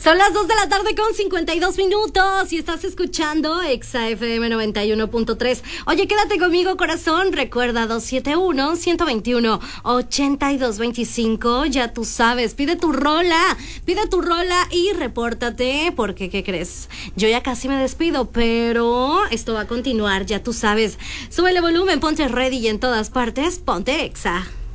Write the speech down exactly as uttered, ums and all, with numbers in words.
Son las dos de la tarde con cincuenta y dos minutos y estás escuchando Exa F M noventa y uno punto tres. Oye, quédate conmigo, corazón. Recuerda dos siete uno, uno dos uno, ocho dos dos cinco. Ya tú sabes, pide tu rola, pide tu rola y repórtate porque, ¿qué crees? Yo ya casi me despido, pero esto va a continuar, ya tú sabes. Súbele volumen, ponte ready y en todas partes, ponte Exa.